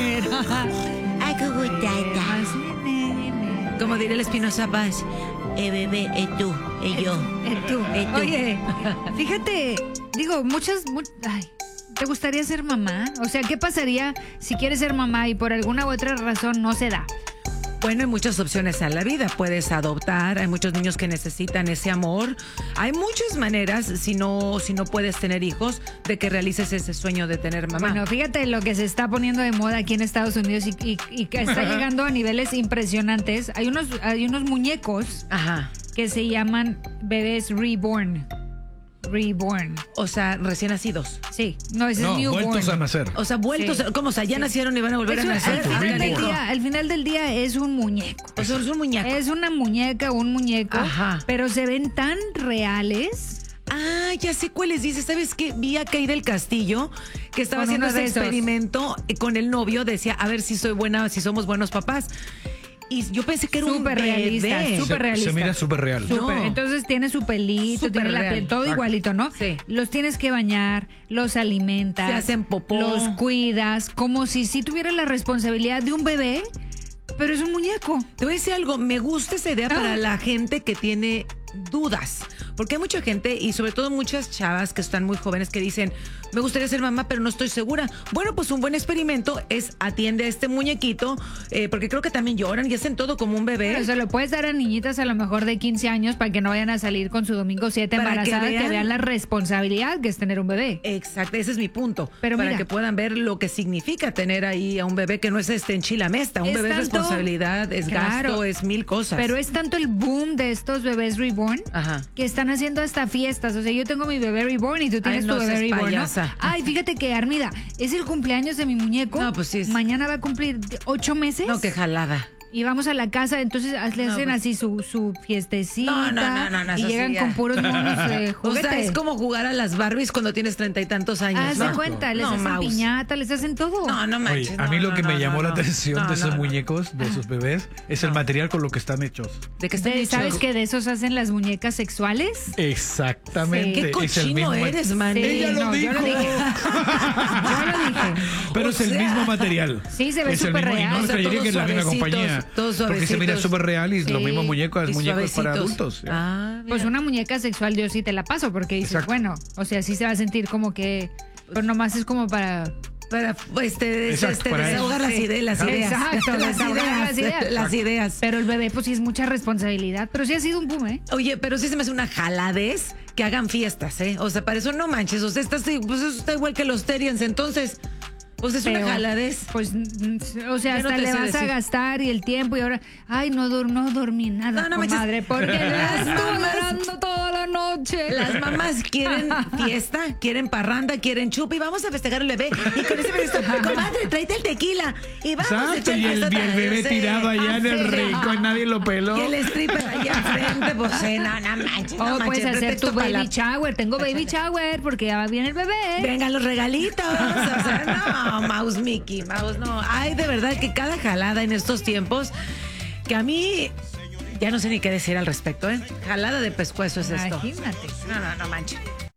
primero. Como diría el Espinosa Paz, bebé, tú, yo. Tú. Oye, fíjate, digo, ay, ¿te gustaría ser mamá? O sea, ¿qué pasaría si quieres ser mamá y por alguna u otra razón no se da? Bueno, hay muchas opciones en la vida. Puedes adoptar, hay muchos niños que necesitan ese amor. Hay muchas maneras, si no puedes tener hijos, de que realices ese sueño de tener mamá. Bueno, fíjate lo que se está poniendo de moda aquí en Estados Unidos y que está llegando a niveles impresionantes. Hay unos muñecos que se llaman bebés reborn. O sea, recién nacidos. Sí, no, ese es newborn. Vueltos a nacer. O sea, vueltos, ¿cómo? O sea, ya nacieron y van a volver a nacer. Al final del día es un muñeco. O sea, es un muñeco. Es una muñeca, un muñeco, pero se ven tan reales. Ah, ya sé cuáles dices. ¿Sabes qué? Vi a Kay del Castillo que estaba haciendo ese experimento con el novio. Decía, a ver si somos buenos papás. Y yo pensé que era súper realista, súper realista. Se mira súper real. Entonces tiene su pelito, tiene la piel, todo igualito, ¿no? Sí. Los tienes que bañar, los alimentas. Se hacen popó. Los cuidas, como si tuvieras la responsabilidad de un bebé, pero es un muñeco. Te voy a decir algo, me gusta esa idea para la gente que tiene dudas. Porque hay mucha gente y sobre todo muchas chavas que están muy jóvenes que dicen, me gustaría ser mamá, pero no estoy segura. Bueno, pues un buen experimento es atiende a este muñequito, porque creo que también lloran y hacen todo como un bebé. Pero se lo puedes dar a niñitas a lo mejor de 15 años para que no vayan a salir con su domingo 7 embarazadas, que vean la responsabilidad que es tener un bebé. Exacto, ese es mi punto. Pero para mira, que puedan ver lo que significa tener ahí a un bebé que no es enchilamesta. Un bebé es responsabilidad, es gasto, es mil cosas. Pero es tanto el boom de estos bebés reborn que están haciendo hasta fiestas. O sea, yo tengo mi bebé reborn y tú tienes tu bebé reborn, ¿no? Ay, fíjate que, Armida, es el cumpleaños de mi muñeco. No, pues sí. Mañana va a cumplir 8 meses. No, qué jalada. Y vamos a la casa, entonces le hacen así su fiestecita. No, y llegan con puros monos de juguetes. O sea, es como jugar a las Barbies cuando tienes 30 y tantos años. Haz de cuenta, les hacen piñata, les hacen todo. No manches. Oye, a mí lo que me llamó la atención de esos muñecos, de esos bebés, es el material con lo que están hechos. ¿De qué están hechos? ¿Sabes que de esos hacen las muñecas sexuales? Exactamente. ¿Qué cochino eres, man? Ella lo dijo. Yo lo dije. Pero es el mismo material. Sí, se ve súper real. No me creería que es la misma compañía. Porque se mira súper real y los mismos muñecos para adultos. Pues una muñeca sexual yo sí te la paso porque dices, bueno, o sea, sí se va a sentir como que, pero nomás es como para desahogar las ideas. Exacto, las ideas. Pero el bebé pues sí es mucha responsabilidad, pero sí ha sido un boom, ¿eh? Oye, pero sí se me hace una jaladez que hagan fiestas, ¿eh? O sea, para eso no manches, o sea, eso está igual que los Terians, entonces... Pues es una jaladez. Pues, o sea, hasta le vas a gastar y el tiempo y ahora, ay, no dormí nada, comadre, porque la estuve llorando toda la noche. Las mamás quieren fiesta, quieren parranda, quieren chupa y vamos a festejar el bebé. Y con ese bebé, comadre, tráete el tequila y vamos a echar y el bebé tirado allá en el rincón, nadie lo peló. Y el stripper allá enfrente, pues no manches. Puedes hacer tu baby shower. Tengo baby shower porque ya viene el bebé. Vengan los regalitos. O sea, no, Mouse, Mickey, Mouse, no. Ay, de verdad que cada jalada en estos tiempos, que a mí ya no sé ni qué decir al respecto, ¿eh? Jalada de pescuezo es esto. Imagínate. No manches.